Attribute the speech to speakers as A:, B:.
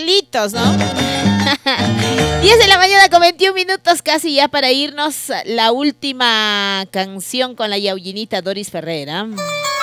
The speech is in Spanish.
A: Carlitos, ¿no? 10 de la mañana con 21 minutos, casi ya para irnos. La última canción con la yaullinita Doris Ferrera.